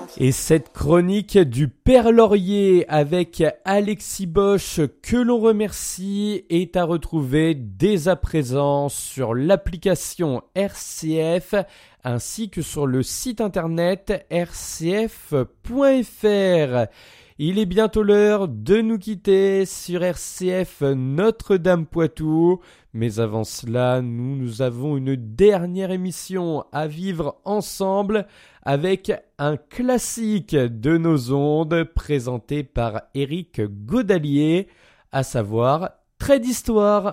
Et cette chronique du Père Laurier avec Alexis Bosch, que l'on remercie, est à retrouver dès à présent sur l'application RCF ainsi que sur le site internet rcf.fr. Il est bientôt l'heure de nous quitter sur RCF Notre-Dame-Poitou. Mais avant cela, nous avons une dernière émission à vivre ensemble avec un classique de nos ondes présenté par Éric Godalier, à savoir Trait d'Histoire.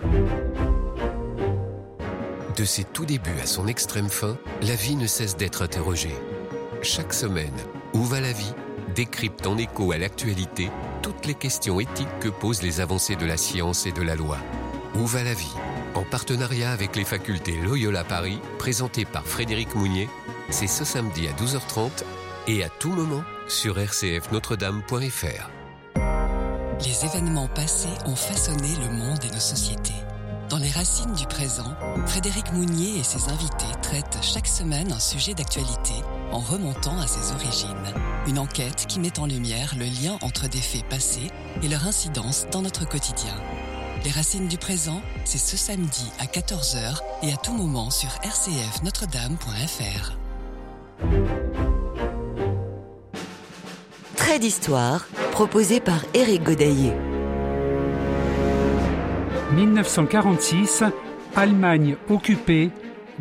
De ses tout débuts à son extrême fin, la vie ne cesse d'être interrogée. Chaque semaine, Où va la vie décrypte en écho à l'actualité toutes les questions éthiques que posent les avancées de la science et de la loi. Où va la vie ? En partenariat avec les facultés Loyola Paris, présenté par Frédéric Mounier, c'est ce samedi à 12h30 et à tout moment sur rcfnotredame.fr. Les événements passés ont façonné le monde et nos sociétés. Dans les racines du présent, Frédéric Mounier et ses invités traitent chaque semaine un sujet d'actualité en remontant à ses origines. Une enquête qui met en lumière le lien entre des faits passés et leur incidence dans notre quotidien. Les racines du présent, c'est ce samedi à 14h et à tout moment sur rcfnotredame.fr. Trait d'Histoire, proposé par Éric Godalier. 1946, Allemagne occupée